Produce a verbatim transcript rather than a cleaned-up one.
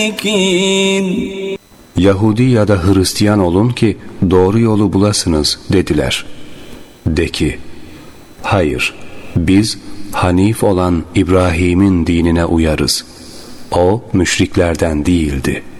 Yahudi ya da Hristiyan olun ki doğru yolu bulasınız dediler. De ki, hayır, biz Hanif olan İbrahim'in dinine uyarız. O müşriklerden değildi.